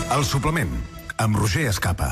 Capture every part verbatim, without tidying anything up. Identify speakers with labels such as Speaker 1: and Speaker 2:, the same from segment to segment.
Speaker 1: El suplement, amb Roger Escapa.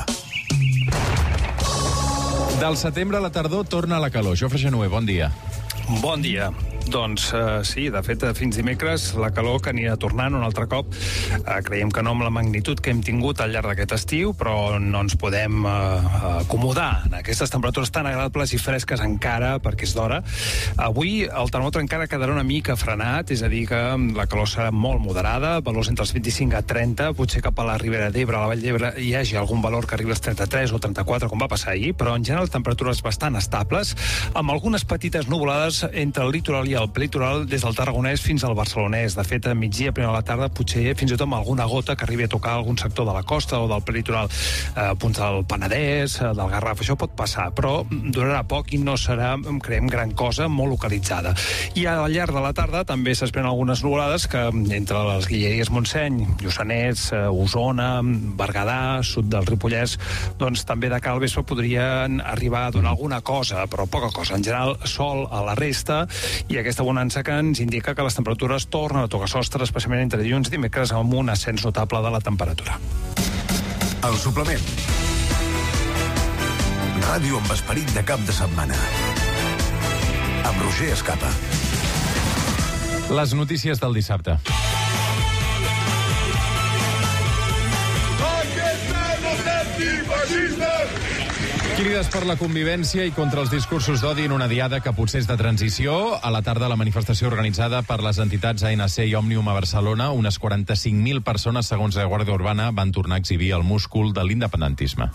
Speaker 2: Del setembre a la tardor torna la calor. Jofre Genuer, bon dia.
Speaker 3: Bon dia. Doncs eh, sí, de fet, fins dimecres la calor que anirà tornant un altre cop. Eh, creiem que no amb la magnitud que hem tingut al llarg d'aquest estiu, però no ens podem eh, acomodar en aquestes temperatures tan agradables i fresques encara, perquè és d'hora. Avui el termòmetre encara quedarà una mica frenat, és a dir, que la calor serà molt moderada, valors entre els vint-i-cinc a trenta, potser cap a la Ribera d'Ebre, a la Vall d'Ebre, hi hagi algun valor que arribi als trenta-tres o trenta-quatre, com va passar ahir, però en general temperatures bastant estables, amb algunes petites nuvolades entre el litoral i el prelitoral des del Tarragonès fins al Barcelonès. De fet, a migdia, primera a la tarda, potser fins i tot amb alguna gota que arribi a tocar algun sector de la costa o del prelitoral, eh, punts del Penedès, eh, del Garraf. Això pot passar, però durarà poc i no serà, creiem, gran cosa, molt localitzada. I al llarg de la tarda també s'esperen algunes nuvolades que entre les Guilleries Montseny, Lluçanès, eh, Osona, Berguedà, sud del Ripollès, doncs també de cara al vespre podrien arribar a donar alguna cosa, però poca cosa. En general, sol a la resta, i aquesta bonança que ens indica que les temperatures tornen a tocar sostre, especialment entre dilluns i dimecres, amb un ascens notable de la temperatura.
Speaker 1: El suplement. Ràdio amb esperit de cap de setmana. Amb Roger Escapa.
Speaker 2: Les notícies del dissabte. Crides per la convivència i contra els discursos d'odi en una diada que potser és de transició. A la tarda, la manifestació organitzada per les entitats A N C i Òmnium a Barcelona, unes quaranta-cinc mil persones, segons la Guàrdia Urbana, van tornar a exhibir el múscul de l'independentisme.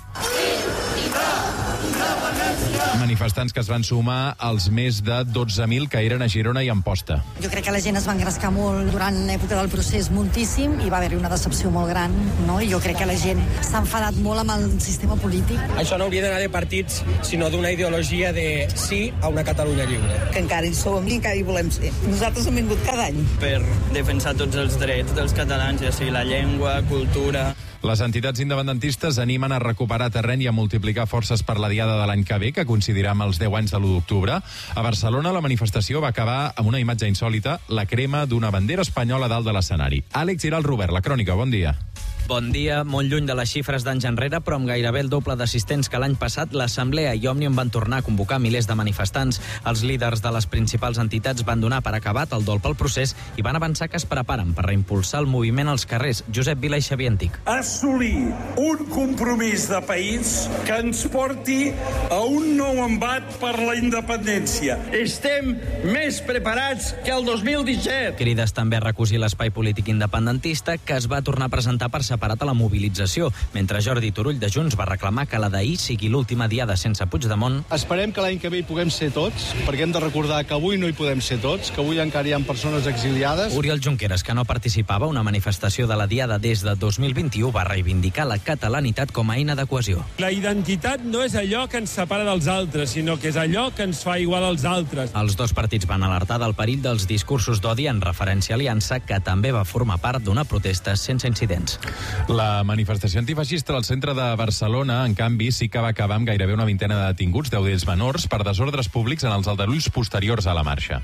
Speaker 2: Manifestants que es van sumar als més de dotze mil que eren a Girona i Amposta.
Speaker 4: Jo crec que la gent es va engrescar molt durant l'època del procés moltíssim i va haver-hi una decepció molt gran, no? I jo crec que la gent s'ha enfadat molt amb el sistema polític.
Speaker 5: Això no hauria d'anar de partits, sinó d'una ideologia de sí a una Catalunya lliure.
Speaker 6: Que encara hi som i encara hi volem ser. Nosaltres hem vingut cada any.
Speaker 7: Per defensar tots els drets dels catalans, ja sigui la llengua, cultura...
Speaker 2: Les entitats independentistes animen a recuperar terreny i a multiplicar forces per la diada de l'any que ve, que coincidirà amb els deu anys de l'u d'octubre. A Barcelona, la manifestació va acabar amb una imatge insòlita, la crema d'una bandera espanyola dalt de l'escenari. Àlex Giral Robert, La Crònica, bon dia.
Speaker 8: Bon dia. Molt lluny de les xifres d'anys enrere, però amb gairebé el doble d'assistents que l'any passat, l'Assemblea i Òmnium van tornar a convocar milers de manifestants. Els líders de les principals entitats van donar per acabat el dol pel procés i van avançar que es preparen per reimpulsar el moviment als carrers. Josep Vila i Xavier Antic.
Speaker 9: Assolir un compromís de país que ens porti a un nou embat per la independència. Estem més preparats que el dos mil disset.
Speaker 8: Crides també a recosir l'espai polític independentista, que es va tornar a presentar per separat a la mobilització, mentre Jordi Turull de Junts va reclamar que la d'ahir sigui l'última diada sense Puigdemont.
Speaker 10: Esperem que l'any que ve hi puguem ser tots, perquè hem de recordar que avui no hi podem ser tots, que avui encara hi ha persones exiliades.
Speaker 8: Oriol Junqueras, que no participava a una manifestació de la diada des de dos mil vint-i-u, va reivindicar la catalanitat com a eina de cohesió.
Speaker 11: La identitat no és allò que ens separa dels altres, sinó que és allò que ens fa igual als altres.
Speaker 8: Els dos partits van alertar del perill dels discursos d'odi en referència a Aliança, que també va formar part d'una protesta sense incidents.
Speaker 2: La manifestació antifeixista al centre de Barcelona, en canvi, sí que va acabar amb gairebé una vintena de detinguts, deu d'ells menors, per desordres públics en els aldarulls posteriors a la marxa.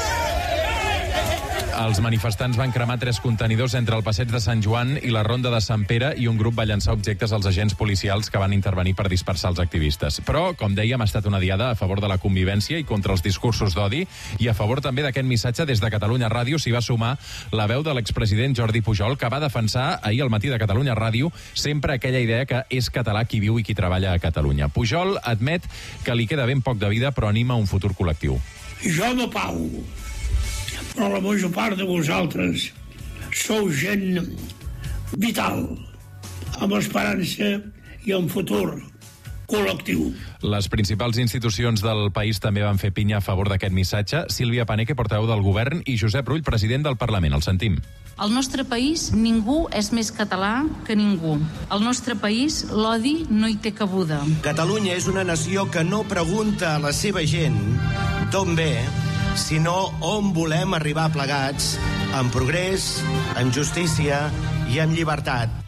Speaker 2: Els manifestants van cremar tres contenidors entre el passeig de Sant Joan i la ronda de Sant Pere i un grup va llançar objectes als agents policials que van intervenir per dispersar els activistes. Però, com dèiem, ha estat una diada a favor de la convivència i contra els discursos d'odi i a favor també d'aquest missatge. Des de Catalunya Ràdio s'hi va sumar la veu de l'expresident Jordi Pujol, que va defensar ahir al matí de Catalunya Ràdio sempre aquella idea que és català qui viu i qui treballa a Catalunya. Pujol admet que li queda ben poc de vida, però anima un futur col·lectiu.
Speaker 12: Jo no pago, però la major part de vosaltres sou gent vital, amb esperança i amb futur col·lectiu.
Speaker 2: Les principals institucions del país també van fer pinya a favor d'aquest missatge. Sílvia Paneque, portaveu del govern, i Josep Rull, president del Parlament. El sentim.
Speaker 13: Al nostre país ningú és més català que ningú. Al nostre país l'odi no hi té cabuda.
Speaker 14: Catalunya és una nació que no pregunta a la seva gent d'on ve, sinó on volem arribar plegats, amb progrés, amb justícia i amb llibertat.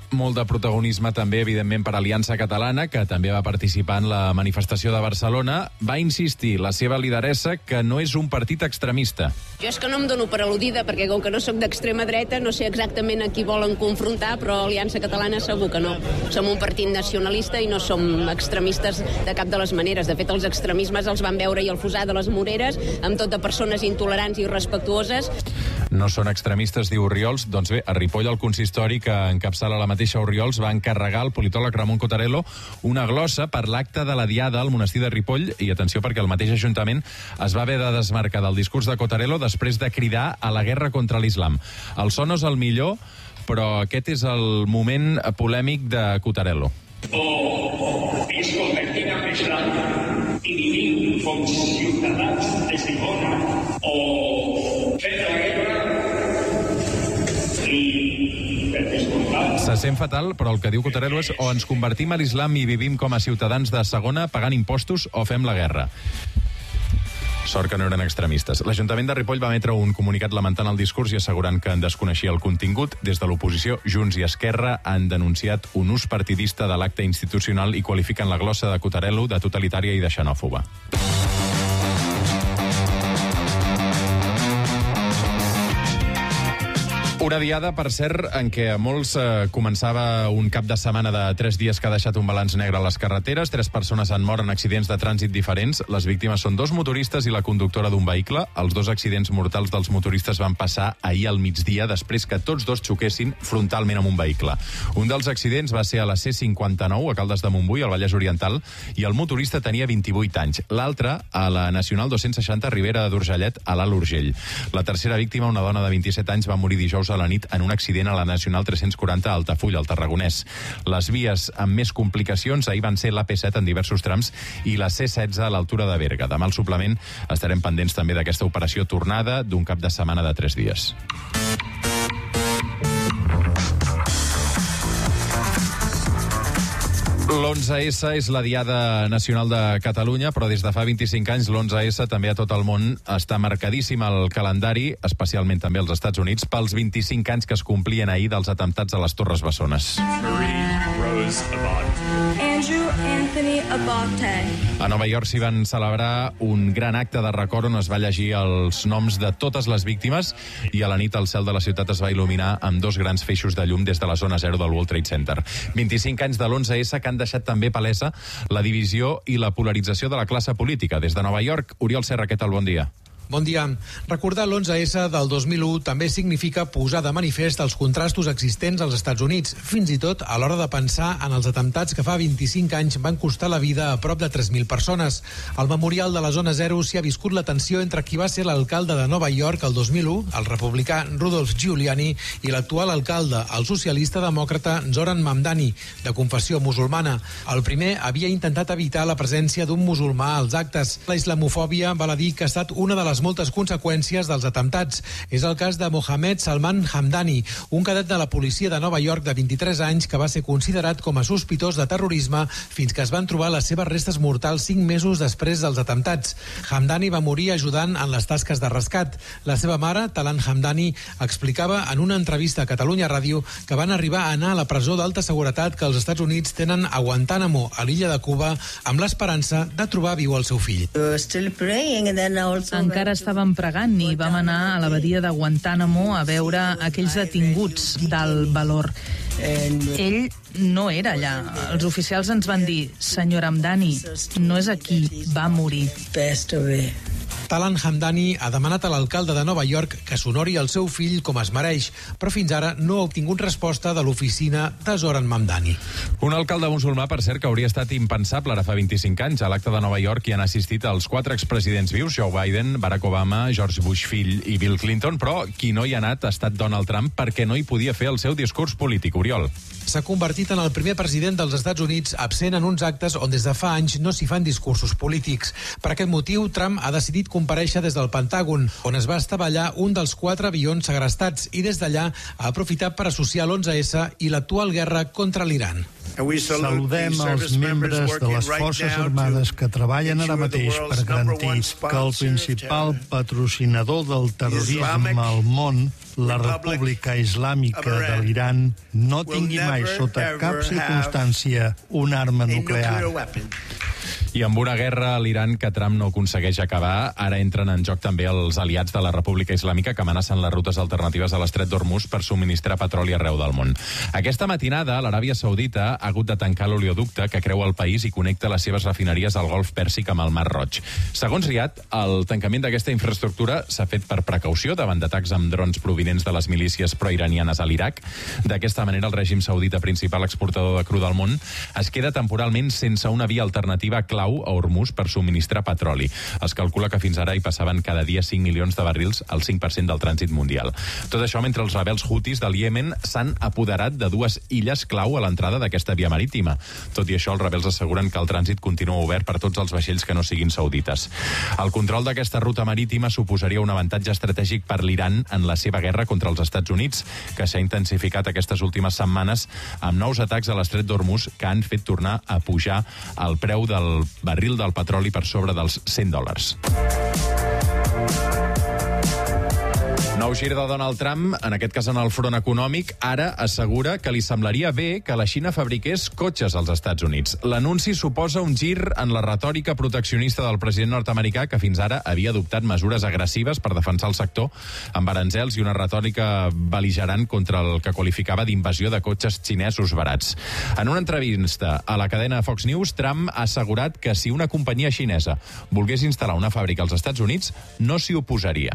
Speaker 2: Molt de protagonisme també, evidentment, per Aliança Catalana, que també va participar en la manifestació de Barcelona. Va insistir la seva lideressa que no és un partit extremista.
Speaker 15: Jo és que no em dono per al·ludida, perquè com que no sóc d'extrema dreta, no sé exactament a qui volen confrontar, però Aliança Catalana segur que no. Som un partit nacionalista i no som extremistes de cap de les maneres. De fet, els extremismes els van veure i el Fossar de les Moreres, amb tot de persones intolerants i irrespectuoses.
Speaker 2: No són extremistes, diu Oriols. Doncs bé, a Ripoll, el consistori que encapçala la mateixa Oriols va encarregar al politòleg Ramon Cotarello una glossa per l'acte de la Diada al monestir de Ripoll, i atenció perquè el mateix Ajuntament es va haver de desmarcar del discurs de Cotarello després de cridar a la guerra contra l'islam. El so no és el millor, però aquest és el moment polèmic de Cotarello.
Speaker 16: O ens convertim en islam i vivim com ciutadans de segona, o fem la guerra i per descomptat.
Speaker 2: Se sent fatal, però el que diu Cotarello és o ens convertim a l'islam i vivim com a ciutadans de segona pagant impostos o fem la guerra. Sort que no eren extremistes. L'Ajuntament de Ripoll va emetre un comunicat lamentant el discurs i assegurant que en desconeixia el contingut. Des de l'oposició, Junts i Esquerra han denunciat un ús partidista de l'acte institucional i qualifiquen la glossa de Cotarello de totalitària i de xenòfoba. Una diada, per cert, en què a molts eh, començava un cap de setmana de tres dies que ha deixat un balanç negre a les carreteres. Tres persones han mort en accidents de trànsit diferents. Les víctimes són dos motoristes i la conductora d'un vehicle. Els dos accidents mortals dels motoristes van passar ahir al migdia després que tots dos xoquessin frontalment amb un vehicle. Un dels accidents va ser a la C cinquanta-nou, a Caldes de Montbui, al Vallès Oriental, i el motorista tenia vint-i-vuit anys. L'altre, a la Nacional dos-cents seixanta, Ribera d'Urgellet, a l'Alt Urgell. La tercera víctima, una dona de vint-i-set anys, va morir dijous a la nit en un accident a la Nacional tres-cents quaranta a Altafulla, al Tarragonès. Les vies amb més complicacions ahir van ser l'A P set en diversos trams i la C setze a l'altura de Berga. Demà al suplement estarem pendents també d'aquesta operació tornada d'un cap de setmana de tres dies. L'onze essa és la Diada Nacional de Catalunya, però des de fa vint-i-cinc anys l'onze essa també a tot el món està marcadíssim al calendari, especialment també als Estats Units, pels vint-i-cinc anys que es complien ahir dels atemptats a les Torres Bessones.
Speaker 17: Andrew Anthony Abbate.
Speaker 2: A Nova York s'hi van celebrar un gran acte de record on es va llegir els noms de totes les víctimes i a la nit el cel de la ciutat es va il·luminar amb dos grans feixos de llum des de la zona zero del World Trade Center. vint-i-cinc anys de l'onze essa que han deixat també palesa la divisió i la polarització de la classe política. Des de Nova York, Oriol Serra, què tal? Bon dia.
Speaker 18: Bon dia. Recordar l'onze essa del dos mil u també significa posar de manifest els contrastos existents als Estats Units, fins i tot a l'hora de pensar en els atemptats que fa vint-i-cinc anys van costar la vida a prop de tres mil persones. Al memorial de la zona zero s'hi ha viscut la tensió entre qui va ser l'alcalde de Nova York el dos mil u, el republicà Rudolph Giuliani, i l'actual alcalde, el socialista demòcrata Zoran Mamdani, de confessió musulmana. El primer havia intentat evitar la presència d'un musulmà als actes. La islamofòbia, val a dir, que ha estat una de les moltes conseqüències dels atemptats. És el cas de Mohamed Salman Hamdani, un cadet de la policia de Nova York de vint-i-tres anys que va ser considerat com a sospitós de terrorisme fins que es van trobar les seves restes mortals cinc mesos després dels atemptats. Hamdani va morir ajudant en les tasques de rescat. La seva mare, Talan Hamdani, explicava en una entrevista a Catalunya Ràdio que van arribar a anar a la presó d'alta seguretat que els Estats Units tenen a Guantánamo, a l'illa de Cuba, amb l'esperança de trobar viu el seu fill.
Speaker 19: Encara estàvem pregant i vam anar a l'abadia de Guantánamo a veure aquells detinguts del valor. Ell no era allà. Els oficials ens van dir: senyor Hamdani, no és aquí, va morir.
Speaker 18: Talan Hamdani ha demanat a l'alcalde de Nova York que s'honori el seu fill com es mereix, però fins ara no ha obtingut resposta de l'oficina de Zoran Mamdani.
Speaker 2: Un alcalde musulmà, per cert, que hauria estat impensable ara fa vint-i-cinc anys. A l'acte de Nova York hi han assistit els quatre expresidents vius, Joe Biden, Barack Obama, George Bush fill i Bill Clinton, però qui no hi ha anat ha estat Donald Trump perquè no hi podia fer el seu discurs polític. Oriol.
Speaker 18: S'ha convertit en el primer president dels Estats Units absent en uns actes on des de fa anys no s'hi fan discursos polítics. Per aquest motiu, Trump ha decidit comparèixer des del Pentàgon, on es va estavellar un dels quatre avions segrestats i des d'allà ha aprofitat per associar l'onze esse i l'actual guerra contra l'Iran.
Speaker 20: Saludem els membres de les Forces Armades que treballen ara mateix per garantir que el principal patrocinador del terrorisme al món, la República Islàmica de l'Iran, no tingui mai sota cap circumstància una arma nuclear.
Speaker 2: I amb una guerra a l'Iran que Trump no aconsegueix acabar, ara entren en joc també els aliats de la República Islàmica que amenacen les rutes alternatives a l'estret d'Hormuz per subministrar petroli arreu del món. Aquesta matinada, l'Aràbia Saudita ha hagut de tancar l'oleoducte que creua el país i connecta les seves refineries al Golf Pèrsic amb el Mar Roig. Segons Riad, el tancament d'aquesta infraestructura s'ha fet per precaució davant d'atacs amb drons provinents de les milícies proiranianes a l'Iraq. D'aquesta manera, el règim saudita, principal exportador de cru del món, es queda temporalment sense una via alternativa clau a Hormuz per subministrar petroli. Es calcula que fins ara hi passaven cada dia cinc milions de barrils, el cinc per cent del trànsit mundial. Tot això mentre els rebels hutis del Iemen s'han apoderat de dues illes clau a l'entrada d'aquesta via marítima. Tot i això, els rebels asseguren que el trànsit continua obert per tots els vaixells que no siguin saudites. El control d'aquesta ruta marítima suposaria un avantatge estratègic per l'Iran en la seva guerra contra els Estats Units, que s'ha intensificat aquestes últimes setmanes amb nous atacs a l'estret d'Hormuz que han fet tornar a pujar el preu del barril del petroli per sobre dels cent dòlars. Nou gir de Donald Trump, en aquest cas en el front econòmic, ara assegura que li semblaria bé que la Xina fabriqués cotxes als Estats Units. L'anunci suposa un gir en la retòrica proteccionista del president nord-americà, que fins ara havia adoptat mesures agressives per defensar el sector, amb aranzels i una retòrica bel·ligerant contra el que qualificava d'invasió de cotxes xinesos barats. En una entrevista a la cadena Fox News, Trump ha assegurat que si una companyia xinesa volgués instal·lar una fàbrica als Estats Units, no s'hi oposaria.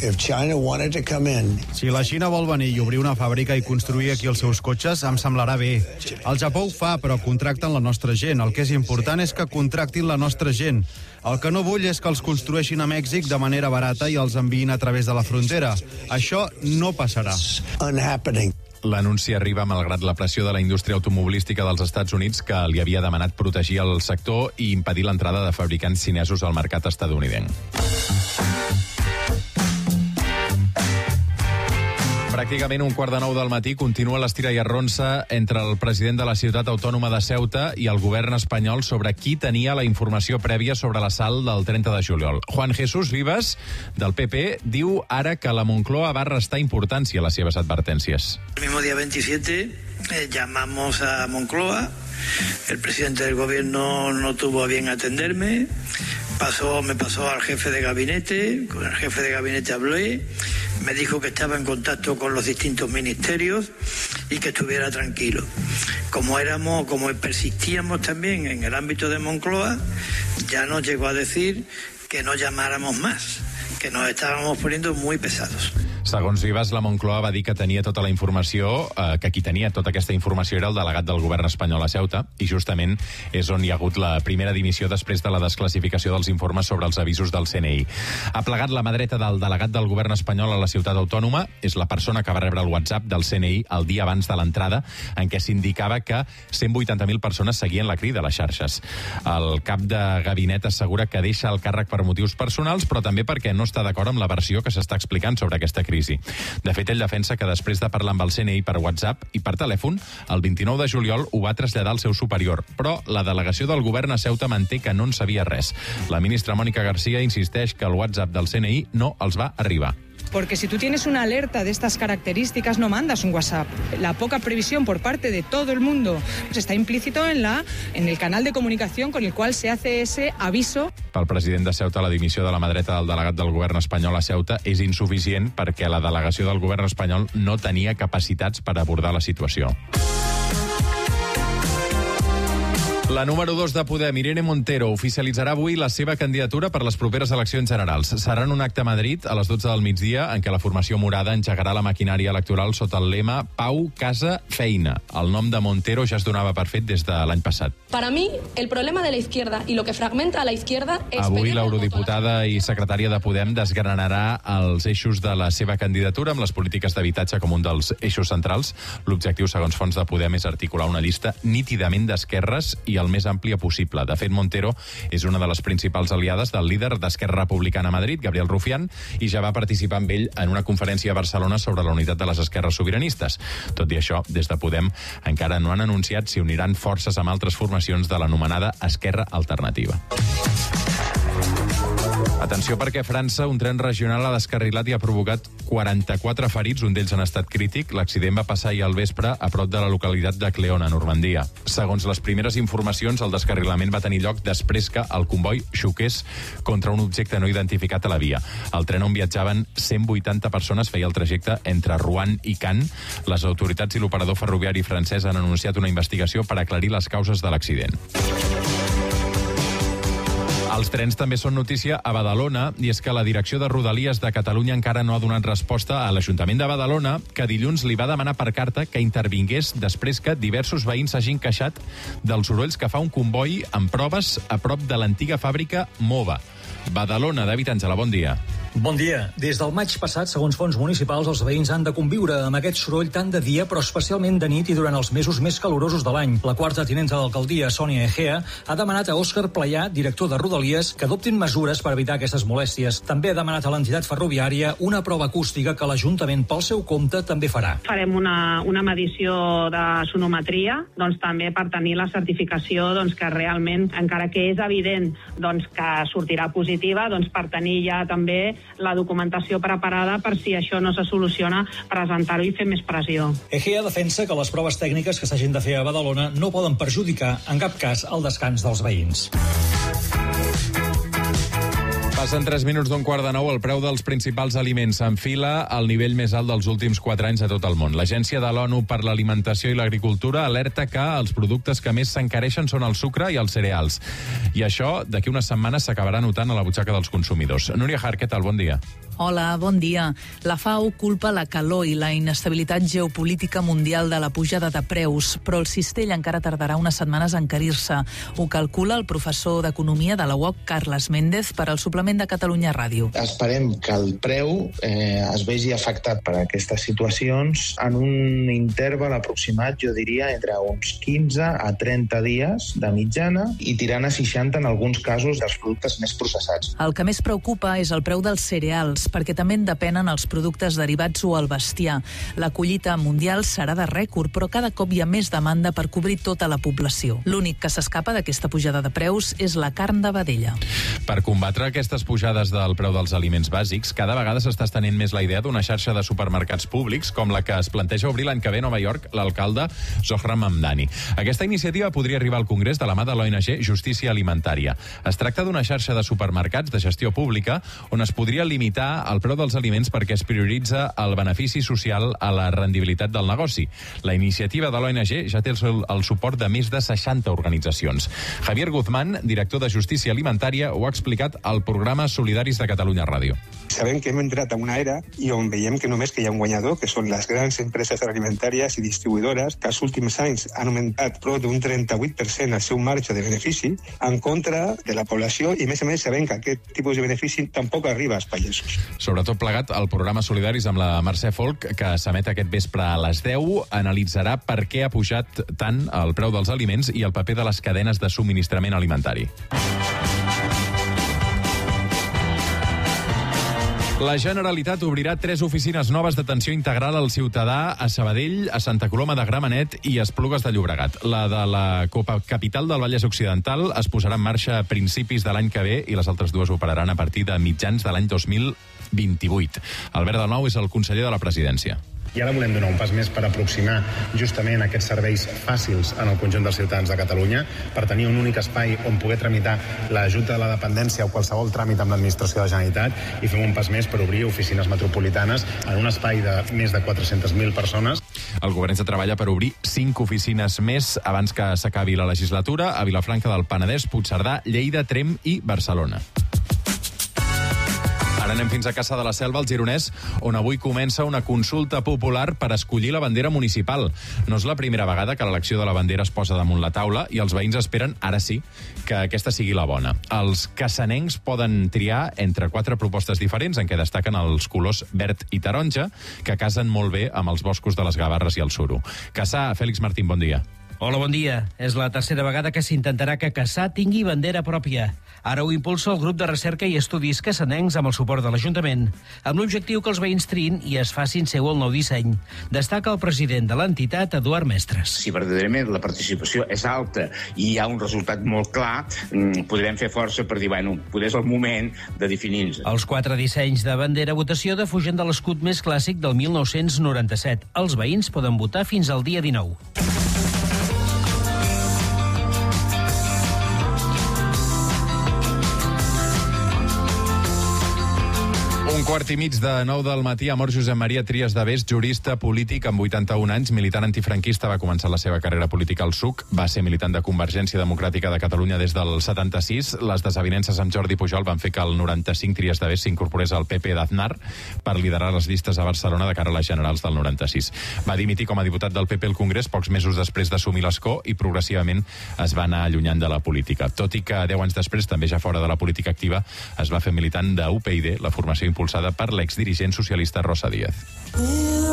Speaker 21: Si la Xina vol venir i obrir una fàbrica i construir aquí els seus cotxes, em semblarà bé. El Japó ho fa, però contracten la nostra gent. El que és important és que contractin la nostra gent. El que no vull és que els construeixin a Mèxic de manera barata i els enviïn a través de la frontera. Això no passarà.
Speaker 2: L'anunci arriba malgrat la pressió de la indústria automobilística dels Estats Units, que li havia demanat protegir el sector i impedir l'entrada de fabricants xinesos al mercat estatunidenc. Pràcticament un quart de nou del matí continua l'estira i arronsa entre el president de la ciutat autònoma de Ceuta i el govern espanyol sobre qui tenia la informació prèvia sobre l'assalt del trenta de juliol. Juan Jesús Vivas, del P P, diu ara que la Moncloa va restar importància a les seves advertències.
Speaker 22: El mismo día veintisiete eh, llamamos a Moncloa. El presidente del gobierno no tuvo a bien atenderme. Pasó, me pasó al jefe de gabinete. Con el jefe de gabinete hablé. Me dijo que estaba en contacto con los distintos ministerios y que estuviera tranquilo. Como éramos, como persistíamos también en el ámbito de Moncloa, ya nos llegó a decir que no llamáramos más, que nos estábamos poniendo muy pesados.
Speaker 2: Segons Vivas, la Moncloa va dir que tenia tota la informació, eh, que qui tenia tota aquesta informació era el delegat del govern espanyol a Ceuta, i justament és on hi ha hagut la primera dimissió després de la desclassificació dels informes sobre els avisos del C N I. Ha plegat la mà dreta del delegat del govern espanyol a la ciutat autònoma, és la persona que va rebre el WhatsApp del C N I el dia abans de l'entrada, en què s'indicava que cent vuitanta mil persones seguien la crida a les xarxes. El cap de gabinet assegura que deixa el càrrec per motius personals, però també perquè no està d'acord amb la versió que s'està explicant sobre aquesta crisi. De fet, ell defensa que després de parlar amb el C N I per WhatsApp i per telèfon, el vint-i-nou de juliol ho va traslladar al seu superior, però la delegació del govern a Ceuta manté que no en sabia res. La ministra Mónica García insisteix que el WhatsApp del C N I no els va arribar.
Speaker 23: Porque si tú tienes una alerta de estas características, no mandas un WhatsApp. La poca previsión por parte de todo el mundo pues está implícito en, la, en el canal de comunicación con el cual se hace ese aviso.
Speaker 2: Pel president de Ceuta, la dimissió de la mà dreta del delegat del govern espanyol a Ceuta és insuficient perquè la delegació del govern espanyol no tenia capacitats per abordar la situació. La número dos de Podem, Irene Montero, oficialitzarà avui la seva candidatura per les properes eleccions generals. Serà en un acte a Madrid a les dotze del migdia en què la formació morada engegarà la maquinària electoral sota el lema Pau, Casa, Feina. El nom de Montero ja es donava per fet des de l'any passat.
Speaker 24: Para mí, el problema de la izquierda y lo que fragmenta a la izquierda es...
Speaker 2: Avui l'eurodiputada i secretària de Podem desgranarà els eixos de la seva candidatura amb les polítiques d'habitatge com un dels eixos centrals. L'objectiu, segons fons de Podem, és articular una llista nítidament d'esquerres i el més àmplia possible. De fet, Montero és una de les principals aliades del líder d'Esquerra Republicana a Madrid, Gabriel Rufián, i ja va participar amb ell en una conferència a Barcelona sobre la unitat de les esquerres sobiranistes. Tot i això, des de Podem encara no han anunciat si uniran forces amb altres formacions de l'anomenada Esquerra Alternativa. Atenció, perquè a França un tren regional ha descarrilat i ha provocat quaranta-quatre ferits, un d'ells en estat crític. L'accident va passar ahir al vespre a prop de la localitat de Cléon, a Normandia. Segons les primeres informacions, el descarrilament va tenir lloc després que el comboi xoqués contra un objecte no identificat a la via. El tren on viatjaven cent vuitanta persones feia el trajecte entre Rouen i Cannes. Les autoritats i l'operador ferroviari francès han anunciat una investigació per aclarir les causes de l'accident. Els trens també són notícia a Badalona, i és que la Direcció de Rodalies de Catalunya encara no ha donat resposta a l'Ajuntament de Badalona, que dilluns li va demanar per carta que intervingués després que diversos veïns s'hagin queixat dels sorolls que fa un comboi amb proves a prop de l'antiga fàbrica Mova. Badalona, David Àngela, bon dia.
Speaker 1: Bon dia. Des del maig passat, segons fons municipals, els veïns han de conviure amb aquest soroll tant de dia, però especialment de nit i durant els mesos més calorosos de l'any. La quarta tinenta d'alcaldia, Sònia Egea, ha demanat a Òscar Playà, director de Rodalies, que adoptin mesures per evitar aquestes molèsties. També ha demanat a l'entitat ferroviària una prova acústica que l'Ajuntament, pel seu compte, també farà.
Speaker 3: Farem una, una medició de sonometria, doncs també per tenir la certificació doncs, que realment, encara que és evident doncs, que sortirà positiva, doncs per tenir ja també la documentació preparada per si això no se soluciona, presentar-ho i fer més pressió.
Speaker 1: Egea defensa que les proves tècniques que s'hagin de fer a Badalona no poden perjudicar en cap cas el descans dels veïns.
Speaker 2: Passen tres minuts d'un quart de nou. El preu dels principals aliments s'enfila al nivell més alt dels últims quatre anys a tot el món. L'Agència de l'ONU per l'Alimentació i l'Agricultura alerta que els productes que més s'encareixen són el sucre i els cereals. I això, d'aquí unes setmanes, s'acabarà notant a la butxaca dels consumidors. Núria Har, què tal? Bon dia.
Speaker 19: Hola, bon dia. La FAO culpa la calor i la inestabilitat geopolítica mundial de la pujada de preus, però el cistell encara tardarà unes setmanes a encarir-se. Ho calcula el professor d'Economia de la U O C, Carles Méndez, per al suplement de Catalunya Ràdio.
Speaker 4: Esperem que el preu eh, es vegi afectat per aquestes situacions en un interval aproximat, jo diria, entre uns quinze a trenta dies de mitjana i tirant a seixanta en alguns casos dels productes més processats.
Speaker 19: El que més preocupa és el preu dels cereals, perquè també en depenen els productes derivats o el bestiar. La collita mundial serà de rècord, però cada cop hi ha més demanda per cobrir tota la població. L'únic que s'escapa d'aquesta pujada de preus és la carn de vedella.
Speaker 2: Per combatre aquestes pujades del preu dels aliments bàsics, cada vegada s'està estenent més la idea d'una xarxa de supermercats públics, com la que es planteja obrir l'any que ve a Nova York l'alcalde Zohran Mamdani. Aquesta iniciativa podria arribar al Congrés de la mà de l'O N G Justícia Alimentària. Es tracta d'una xarxa de supermercats de gestió pública on es podria limitar el preu dels aliments perquè es prioritza el benefici social a la rendibilitat del negoci. La iniciativa de l'O N G ja té el, el suport de més de seixanta organitzacions. Javier Guzmán, director de Justícia Alimentària, ho ha explicat al programa Solidaris de Catalunya Ràdio.
Speaker 5: Sabem que hem entrat en una era i on veiem que només que hi ha un guanyador, que són les grans empreses alimentàries i distribuïdores, que els últims anys han augmentat prop d'un trenta-vuit per cent el seu marge de benefici en contra de la població i, a més a més, sabem que aquest tipus de benefici tampoc arriba als pagesos.
Speaker 2: Sobretot plegat, el programa Solidaris amb la Mercè Folk, que s'emet aquest vespre a les deu, analitzarà per què ha pujat tant el preu dels aliments i el paper de les cadenes de subministrament alimentari. La Generalitat obrirà tres oficines noves d'atenció integral al ciutadà a Sabadell, a Santa Coloma de Gramenet i a Esplugues de Llobregat. La de la Copa Capital del Vallès Occidental es posarà en marxa a principis de l'any que ve i les altres dues operaran a partir de mitjans de l'any dos mil vint-i-vuit. Albert Dalmau és el conseller de la Presidència.
Speaker 25: I ara volem donar un pas més per aproximar justament aquests serveis fàcils en el conjunt dels ciutadans de Catalunya, per tenir un únic espai on poder tramitar l'ajut de la dependència o qualsevol tràmit amb l'administració de la Generalitat, i fem un pas més per obrir oficines metropolitanes en un espai de més de quatre-centes mil persones.
Speaker 2: El govern ja treballa per obrir cinc oficines més abans que s'acabi la legislatura a Vilafranca del Penedès, Puigcerdà, Lleida, Tremp i Barcelona. Ara anem fins a Caça de la Selva, al Gironès, on avui comença una consulta popular per escollir la bandera municipal. No és la primera vegada que l'elecció de la bandera es posa damunt la taula i els veïns esperen, ara sí, que aquesta sigui la bona. Els cassanencs poden triar entre quatre propostes diferents en què destaquen els colors verd i taronja, que casen molt bé amb els boscos de les Gavarres i el Suro. Caçà, Fèlix Martín, bon dia.
Speaker 6: Hola, bon dia. És la tercera vegada que s'intentarà que Cassà tingui bandera pròpia. Ara ho impulsa el grup de recerca i estudis cassanencs amb el suport de l'Ajuntament, amb l'objectiu que els veïns triïn i es facin seu el nou disseny. Destaca el president de l'entitat, Eduard Mestres.
Speaker 7: Si verdaderament la participació és alta i hi ha un resultat molt clar, podrem fer força per dir, bueno, potser és el moment de definir-nos.
Speaker 6: Els quatre dissenys de bandera a votació defugen de l'escut més clàssic del mil nou-cents noranta-set. Els veïns poden votar fins al dia dinou.
Speaker 2: Un quart i mig de nou del matí, ha mort Josep Maria Trias de Bes, jurista polític amb vuitanta-un anys, militant antifranquista, va començar la seva carrera política al S U C, va ser militant de Convergència Democràtica de Catalunya des del setanta-sis. Les desavinences amb Jordi Pujol van fer que el noranta-cinc Trias de Bes s'incorporés al P P d'Aznar per liderar les llistes a Barcelona de cara a les generals del noranta-sis. Va dimitir com a diputat del P P al Congrés pocs mesos després d'assumir l'escó i progressivament es va anar allunyant de la política. Tot i que deu anys després, també ja fora de la política activa, es va fer militant de U P y D, la formació impulsada per l'exdirigent socialista Rosa Díez.